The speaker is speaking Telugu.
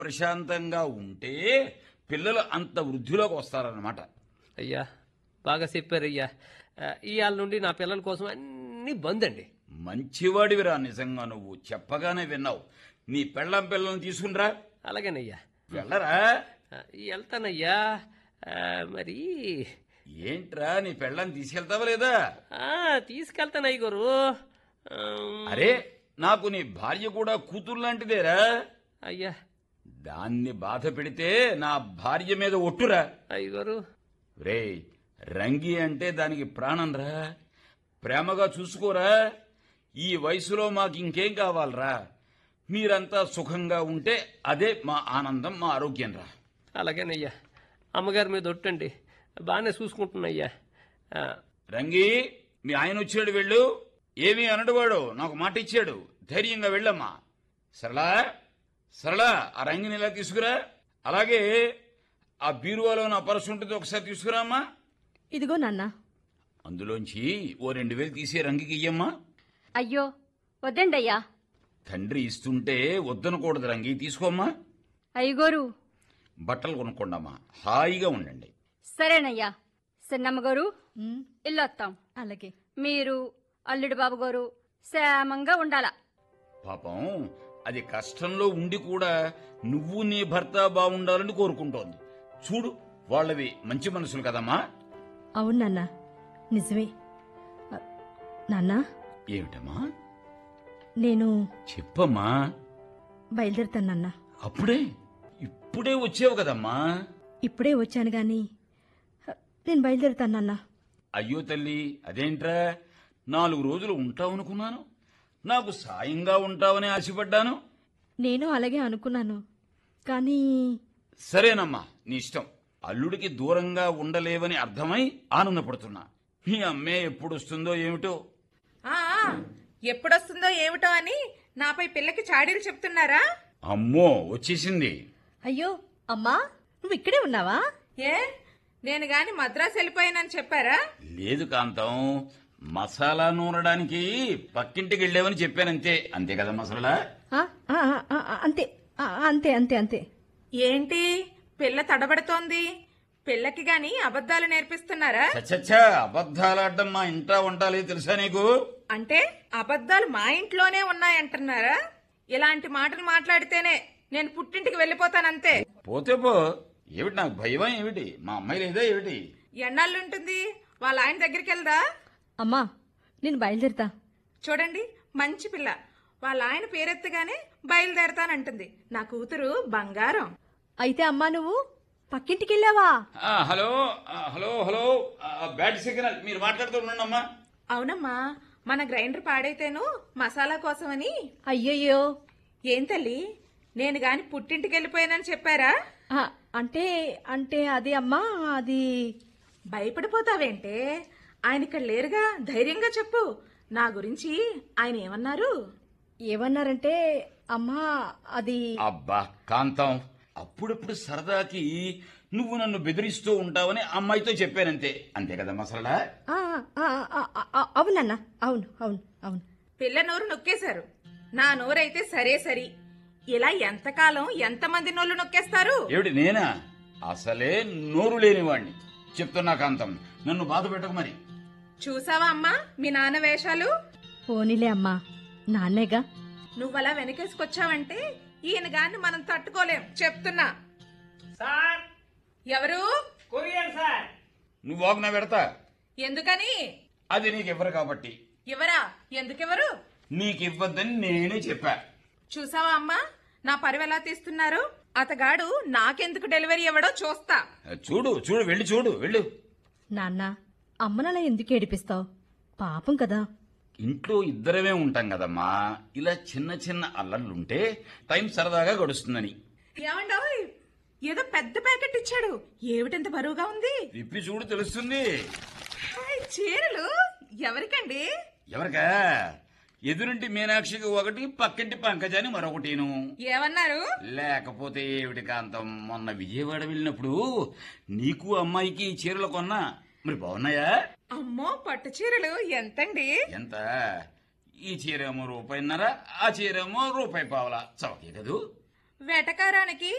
ప్రశాంతంగా ఉంటే పిల్లలు అంత వృద్ధిలోకి వస్తారన్నమాట. అయ్యా బాగా చెప్పారయ్యా. ఇవాళ నుండి నా పిల్లల కోసం అన్నీ బంద్ అండి. మంచివాడివిరా, నిజంగా నువ్వు చెప్పగానే విన్నావు. నీ పెళ్ళం పిల్లల్ని తీసుకునిరా. అలాగేనయ్యా. వెళ్ళరా. వెళ్తానయ్యా. మరి ఏంట్రా, నీ పెళ్ళాన్ని తీసుకెళ్తావా లేదా? తీసుకెళ్తాను అయ్యగారు. అరే, నాకు నీ భార్య కూడా కూతురు లాంటిదేరా. అయ్యా దాన్ని బాధ పెడితే నా భార్య మీద ఒట్టురా. అయ్యగారు. రే, రంగి అంటే దానికి ప్రాణం రా. ప్రేమగా చూసుకోరా. ఈ వయసులో మాకు ఇంకేం కావాలరా? మీరంతా సుఖంగా ఉంటే అదే మా ఆనందం, మా ఆరోగ్యం రా. అలాగేనయ్యా. అమ్మగారి మీద ఒట్టండి, బాగానే చూసుకుంటున్నాయ్యా. రంగి, మీ ఆయన వచ్చాడు, వెళ్ళు. ఏమీ అనడువాడు, నాకు మాట ఇచ్చాడు. ధైర్యంగా వెళ్ళమ్మా. సరళా, సరళా, ఆ రంగిని ఇలా తీసుకురా. అలాగే ఆ బీరువాలో నా పర్సు ఉంటుంది, ఒకసారి తీసుకురా అమ్మా. ఇదిగో నాన్న. అందులోంచి ఓ 2000 తీసి రంగికి ఇయ్యమ్మా. అయ్యో వద్దండి అయ్యా. తండ్రి ఇస్తుంటే వద్దనకూడదు రంగి, తీసుకోమ్మా. అయ్యగోరు, బట్టలు కొనుక్కోండమ్మా, హాయిగా ఉండండి. సరేనయ్యా. చిన్నమ్మగారు ఇల్లొత్తాం. అలాగే. మీరు అల్లుడు బాబు గారు క్షేమంగా ఉండాలా. పాపం అది కష్టంలో ఉండి కూడా నువ్వు నీ భర్త బాగుండాలని కోరుకుంటోంది. చూడు, వాళ్ళవి మంచి మనసులు కదమ్మా. అవును నాన్న, నిజమే. నాన్న, ఏమిటమ్మా? నేను చెప్పమ్మా. బయలుదేరుతాను నాన్న. ఇప్పుడే వచ్చావు కదమ్మా. ఇప్పుడే వచ్చాను గాని నేను బయలుదేరుతాను నాన్న. అయ్యో తల్లి, అదేంట్రా, 4 రోజులు ఉంటావనుకున్నాను. నాకు సాయంగా ఉంటావని ఆశపడ్డాను. నేను అలాగే అనుకున్నాను, కానీ సరేనమ్మా, నీ ఇష్టం. అల్లుడికి దూరంగా ఉండలేవని అర్థమై ఆనందపడుతున్నా. మీ అమ్మే ఎప్పుడొస్తుందో ఏమిటో. ఎప్పుడొస్తుందో ఏమిటో అని నాపై పిల్లకి చాడీలు చెప్తున్నారా? అమ్మో, వచ్చేసింది. అయ్యో అమ్మా, నువ్వు ఇక్కడే ఉన్నావా? ఏ, నేను గాని మద్రాసు వెళ్ళిపోయానని చెప్పారా? లేదు కాంతం, మసాలా నూనడానికి పక్కింటికి వెళ్ళావని చెప్పానంతే. అంతే కదా మసాలా? అంతే అంతే అంతే అంతే. ఏంటి పిల్ల తడబడుతోంది? పిల్లకి గాని అబద్ధాలు నేర్పిస్తున్నారా? చచ్చచ్చా, అబద్ధాలాడడం మా ఇంటా ఉండాలి తెలుసా నీకు? అంటే అబద్ధాలు మా ఇంట్లోనే ఉన్నాయంటున్నారా? ఇలాంటి మాటలు మాట్లాడితేనే నేను పుట్టింటికి వెళ్ళిపోతానంతే. పోతే పో. ఏమిటి, నాకు భయమా ఏమిటి? మా అమ్మాయి లేదా ఏమిటి? ఎన్నాళ్ళుంటుంది? వాళ్ళ ఆయన దగ్గరికి వెళ్దా? అమ్మా, నేను బయలుదేరుతా. చూడండి, మంచి పిల్ల. వాళ్ళ ఆయన పేరెత్తగానే బయలుదేరతానంటుంది. నా కూతురు బంగారం. అయితే అమ్మా, నువ్వు పక్కింటికి వెళ్ళావా? Hello hello hello, bad signal. మీరు మాట్లాడుతున్నామ్మా. అవునమ్మా, మన గ్రైండర్ పాడైతేను మసాలా కోసమని. అయ్యయ్యో. ఏం తల్లి, నేను గాని పుట్టింటికి వెళ్ళిపోయానని చెప్పారా? అంటే అంటే అది అమ్మా, అది. భయపడిపోతావేంటే? ఆయన ఇక్కడ లేరుగా, ధైర్యంగా చెప్పు. నా గురించి ఆయన ఏమన్నారు? ఏమన్నారంటే అమ్మా, అది. అబ్బా కాంతం, అప్పుడప్పుడు సరదాకి నువ్వు నన్ను బెదిరిస్తూ ఉంటావని అమ్మాయితో చెప్పానంతే. అంతే కదా మసలా? అవునన్నా, అవును అవును అవును. పిల్ల నోరు నొక్కేశారు. నా నోరైతే సరే సరి. ఇలా ఎంతకాలం ఎంతమంది నోళ్లు నొక్కేస్తారు? ఏమిటి, నేనా? అసలే నోరు లేనివాణ్ణి. చెప్తున్నా కాంతం, నన్ను బాధ పెట్టకు మరి. చూసావా అమ్మా మీ నాన్న వేషాలు? పోనీలే అమ్మా, నాన్నేగా. నువ్వలా వెనకేసుకొచ్చావంటే ఈయన గాని మనం తట్టుకోలేం, చెప్తున్నా. సార్, ఎవరు? Courier sir. నువ్వు వాగ్న పెడతా. ఎందుకని? అది నీకివ్వరు కాబట్టి. ఎవరా? ఎందుకెవరు? నీకివ్వద్దని నేనే చెప్పా. చూసావా అమ్మా నా పరువెలా తీస్తున్నారు? అతగాడు నాకెందుకు డెలివరీ ఇవ్వడో చూస్తా. చూడు చూడు, వెళ్ళి చూడు, వెళ్ళు. నాన్న, అమ్మనలా ఎందుకు ఏడిపిస్తావు? పాపం కదా. ఇంట్లో ఇద్దరమే ఉంటాం కదమ్మా. ఇలా చిన్న చిన్న అల్లర్లుంటే టైం సరదాగా గడుస్తుందని. ఏమండోయ్, ఏదో పెద్ద ప్యాకెట్ ఇచ్చాడు. ఏమిటంత బరువుగా ఉంది? విప్పి చూడు, తెలుస్తుంది. చీరలు ఎవరికండి? ఎవరికా? ఎదురింటి మీనాక్షికి ఒకటి, పక్కింటి పంకజాని మరొకటిను. ఏమన్నారు? లేకపోతే ఏమిటి కాంతం, మొన్న విజయవాడ వెళ్ళినప్పుడు నీకు అమ్మాయికి చీరలు కొన్నా. మరి బాగున్నాయా? అమ్మో, పట్టు చీరలు ఎంతండి? ఎంత? ఈ చీరేమో ₹1.50, ఆ చీరేమో ₹1.25. చౌకే కదూ? వెటకారానికి